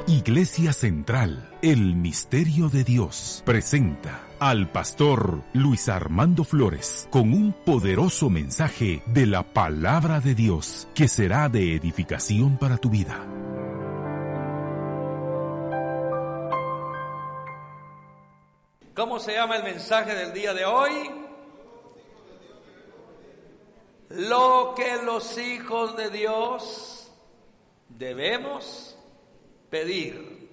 Iglesia Central, el misterio de Dios, presenta al pastor Luis Armando Flores con un poderoso mensaje de la palabra de Dios que será de edificación para tu vida. ¿Cómo se llama el mensaje del día de hoy? Lo que los hijos de Dios debemos pedir.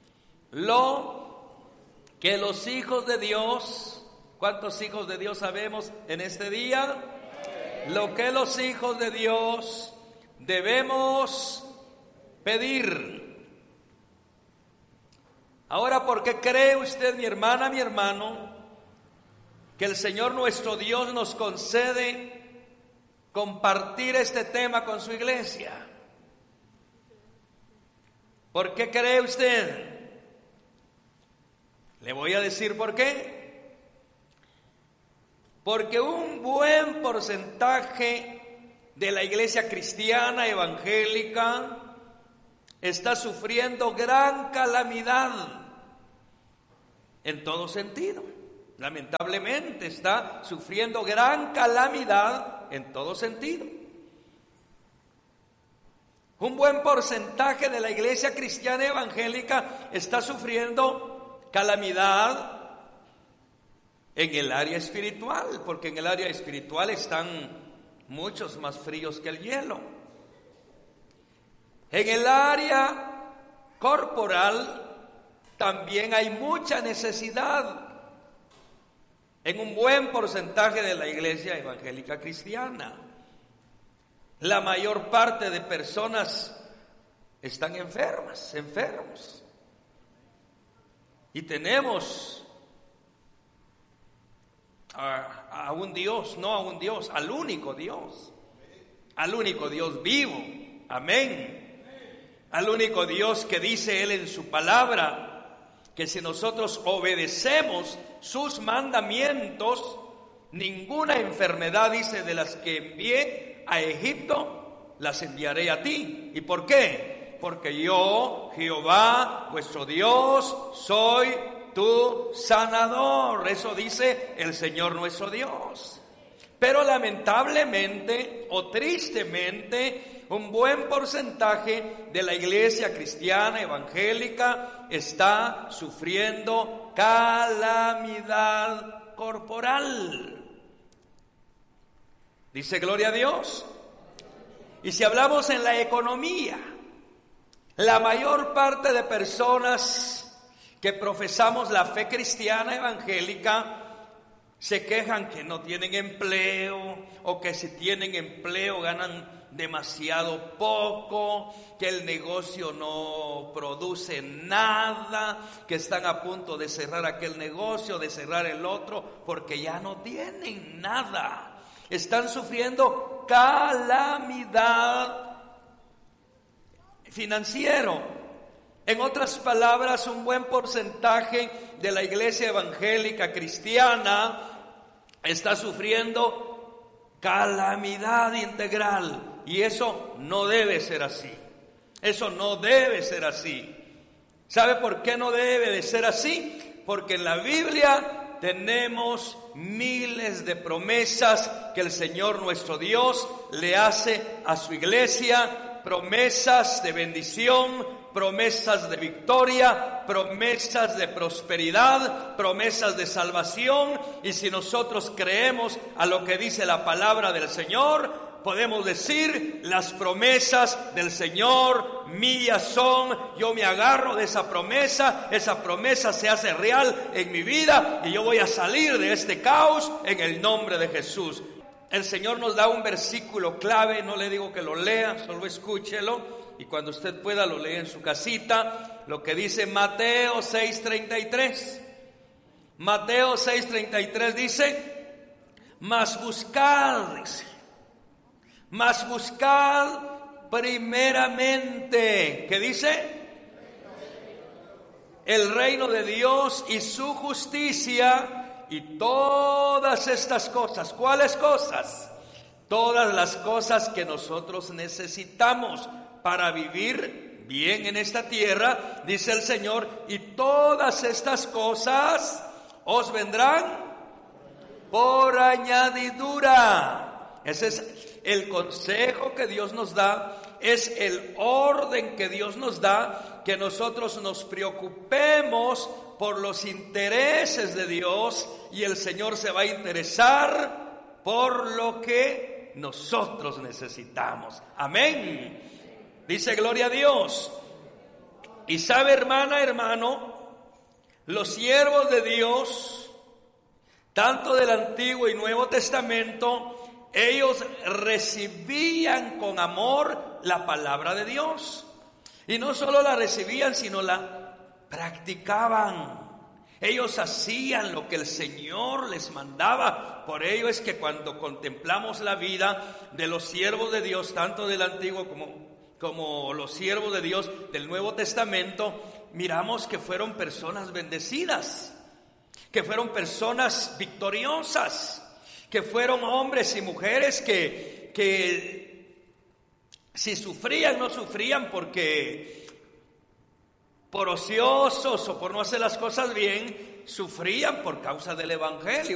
Lo que los hijos de Dios, ¿cuántos hijos de Dios sabemos en este día? Lo que los hijos de Dios debemos pedir. Ahora, ¿por qué cree usted, mi hermana, mi hermano, que el Señor nuestro Dios nos concede compartir este tema con su iglesia? ¿Por qué cree usted? Le voy a decir por qué. Porque un buen porcentaje de la iglesia cristiana evangélica está sufriendo gran calamidad en todo sentido. Lamentablemente está sufriendo gran calamidad en todo sentido. Un buen porcentaje de la iglesia cristiana evangélica está sufriendo calamidad en el área espiritual, porque en el área espiritual están muchos más fríos que el hielo. En el área corporal también hay mucha necesidad en un buen porcentaje de la iglesia evangélica cristiana. La mayor parte de personas están enfermos. Y tenemos a un Dios, no a un Dios, al único Dios vivo, amén. Al único Dios que dice Él en su palabra, que si nosotros obedecemos sus mandamientos, ninguna enfermedad, dice, de las que envié a Egipto, las enviaré a ti. ¿Y por qué? Porque yo, Jehová, vuestro Dios, soy tu sanador. Eso dice el Señor nuestro Dios. Pero lamentablemente o tristemente, un buen porcentaje de la iglesia cristiana evangélica está sufriendo calamidad corporal. Dice gloria a Dios. Y si hablamos en la economía, la mayor parte de personas que profesamos la fe cristiana evangélica se quejan que no tienen empleo, o que si tienen empleo ganan demasiado poco, que el negocio no produce nada, que están a punto de cerrar aquel negocio, de cerrar el otro, porque ya no tienen nada. Están sufriendo calamidad financiero. En otras palabras, un buen porcentaje de la iglesia evangélica cristiana está sufriendo calamidad integral. Y eso no debe ser así. Eso no debe ser así. ¿Sabe por qué no debe de ser así? Porque en la Biblia tenemos miles de promesas que el Señor nuestro Dios le hace a su iglesia. Promesas de bendición, promesas de victoria, promesas de prosperidad, promesas de salvación. Y si nosotros creemos a lo que dice la palabra del Señor, podemos decir: las promesas del Señor mías son. Yo me agarro de esa promesa se hace real en mi vida y yo voy a salir de este caos en el nombre de Jesús. El Señor nos da un versículo clave, no le digo que lo lea, solo escúchelo, y cuando usted pueda lo lee en su casita, lo que dice Mateo 6:33. Mateo 6:33 dice: mas buscad primeramente, ¿qué dice? El reino de Dios y su justicia, y todas estas cosas. ¿Cuáles cosas? Todas las cosas que nosotros necesitamos para vivir bien en esta tierra, dice el Señor, y todas estas cosas os vendrán por añadidura. Ese es el consejo que Dios nos da, es el orden que Dios nos da, que nosotros nos preocupemos por los intereses de Dios y el Señor se va a interesar por lo que nosotros necesitamos. Amén. Dice gloria a Dios. Y sabe, hermana, hermano, los siervos de Dios, tanto del Antiguo y Nuevo Testamento, ellos recibían con amor la palabra de Dios. Y no solo la recibían, sino la practicaban. Ellos hacían lo que el Señor les mandaba. Por ello es que cuando contemplamos la vida de los siervos de Dios, tanto del Antiguo como los siervos de Dios del Nuevo Testamento, miramos que fueron personas bendecidas, que fueron personas victoriosas, que fueron hombres y mujeres que si sufrían, no sufrían porque por ociosos o por no hacer las cosas bien, sufrían por causa del Evangelio.